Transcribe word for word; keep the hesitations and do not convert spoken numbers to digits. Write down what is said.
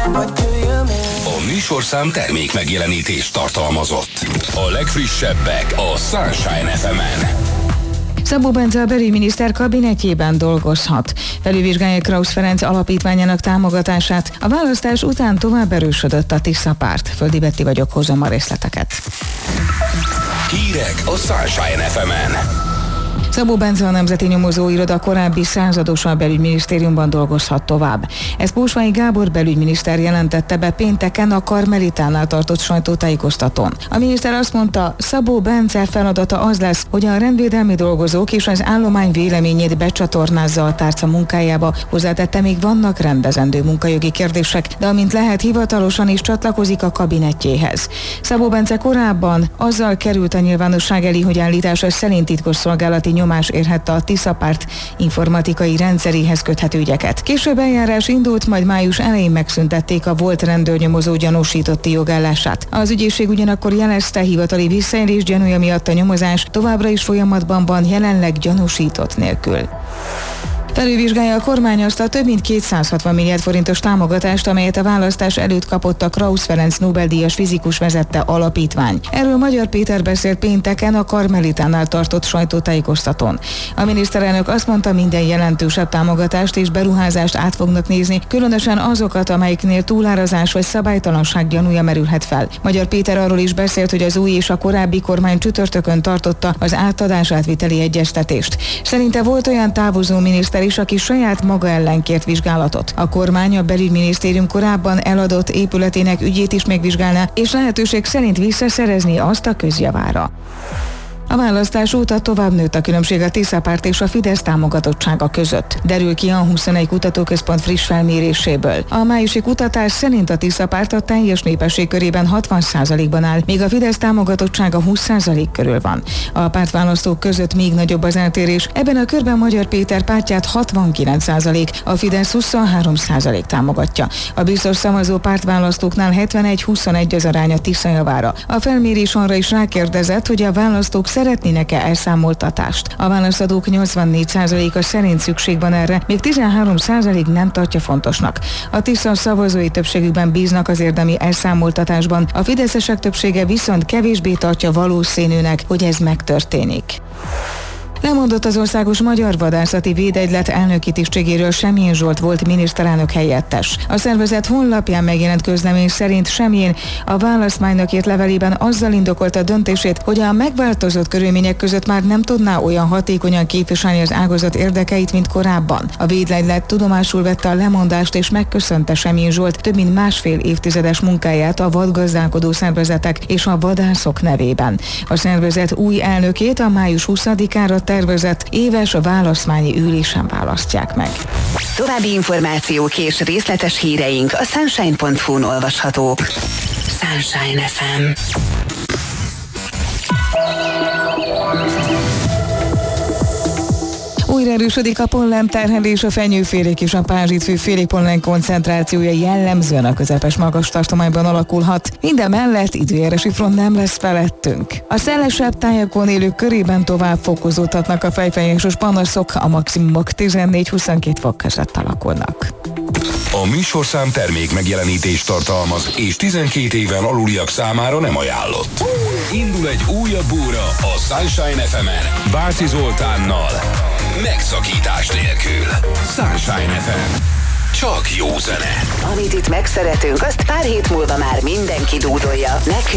A műsorszám termék megjelenítést tartalmazott. A legfrissebbek a Sunshine ef emen. Szabó Bence a belügyminiszter kabinetjében dolgozhat. Felülvizsgálja Krausz Ferenc alapítványának támogatását. A választás után tovább erősödött a Tisza párt. Földi Betti vagyok, hozom a részleteket. Hírek a Sunshine ef emen. Szabó Bence a Nemzeti Nyomozóiroda korábbi századosa a belügyminisztériumban dolgozhat tovább. Ezt Pósvai Gábor belügyminiszter jelentette be pénteken a Karmelitánál tartott sajtótájékoztatón. A miniszter azt mondta, Szabó Bence feladata az lesz, hogy a rendvédelmi dolgozók és az állomány véleményét becsatornázza a tárca munkájába. Hozzátette, még vannak rendezendő munkajogi kérdések, de amint lehet, hivatalosan is csatlakozik a kabinetjéhez. Szabó Bence korábban azzal került a nyilvánosság elé, hogy állítása szerint titkosszolgálati nyomás érhette a Tisza párt informatikai rendszeréhez köthető ügyeket. Később eljárás indult, majd május elején megszüntették a volt rendőrnyomozó gyanúsítotti jogállását. Az ügyészség ugyanakkor jelezte, hivatali visszaélés gyanúja miatt a nyomozás továbbra is folyamatban van, jelenleg gyanúsított nélkül. Felülvizsgálja a kormány azt a több mint kétszázhatvan milliárd forintos támogatást, amelyet a választás előtt kapott a Krausz Ferenc Nobel-díjas fizikus vezette alapítvány. Erről Magyar Péter beszélt pénteken a Karmelitánál tartott sajtótájékoztatón. A miniszterelnök azt mondta, minden jelentősebb támogatást és beruházást át fognak nézni, különösen azokat, amelyiknél túlárazás vagy szabálytalanság gyanúja merülhet fel. Magyar Péter arról is beszélt, hogy az új és a korábbi kormány csütörtökön tartotta az átadás-átviteli egyeztetést. Szerinte volt olyan távozó miniszter is, aki saját maga ellen kért vizsgálatot. A kormány a belügyminisztérium korábban eladott épületének ügyét is megvizsgálná, és lehetőség szerint visszaszerezni azt a közjavára. A választás óta tovább nőtt a különbség a Tisza párt és a Fidesz támogatottsága között. Derül ki a huszonegy kutatóközpont friss felméréséből. A májusi kutatás szerint a Tisza párt a teljes népesség körében hatvan százalékban áll, míg a Fidesz támogatottsága húsz százalék körül van. A pártválasztók között még nagyobb az eltérés. Ebben a körben Magyar Péter pártját hatvankilenc százalék, a Fidesz huszonhárom százalék támogatja. A biztos szavazó pártválasztóknál hetvenegy huszonegy az arány a Tisza javára. A felmérés arra is rákérdezett, hogy a választók szeretnének-e elszámoltatást. A válaszadók nyolcvannégy százaléka szerint szükség van erre, még tizenhárom százalék nem tartja fontosnak. A Tisza szavazói többségükben bíznak az érdemi elszámoltatásban, a fideszesek többsége viszont kevésbé tartja valószínűnek, hogy ez megtörténik. Lemondott az Országos Magyar Vadászati Védegylet elnöki tisztségéről Semjén Zsolt volt miniszterelnök helyettes. A szervezet honlapján megjelent közlemény szerint Semjén a választmánynak írt levelében azzal indokolta döntését, hogy a megváltozott körülmények között már nem tudná olyan hatékonyan képviselni az ágazat érdekeit, mint korábban. A védegylet tudomásul vette a lemondást és megköszönte Semjén Zsolt több mint másfél évtizedes munkáját a vadgazdálkodó szervezetek és a vadászok nevében. A szervezet új elnökét a május huszadikára tervezett éves választmányi ülésen választják meg. További információk és részletes híreink a sunshine pont hu-n olvashatók. Sunshine ef em. Újra erősödik a pollenterhelés, a fenyőfélék és a pázsitfő félék pollen koncentrációja jellemzően a közepes magas tartományban alakulhat. Minden mellett időjárási front nem lesz felettünk. A szelesebb tájakon élők körében tovább fokozódhatnak a fejfájásos panaszok, a maximumok tizennégy-huszonkét fok között alakulnak. A műsorszám termék megjelenítést tartalmaz, és tizenkét éven aluliak számára nem ajánlott. Indul egy újabb óra a Sunshine ef emen Bácsi Zoltánnal. Megszakítás nélkül. Sunshine ef em. Csak jó zene. Amit itt megszeretünk, azt pár hét múlva már mindenki dúdolja. Nekünk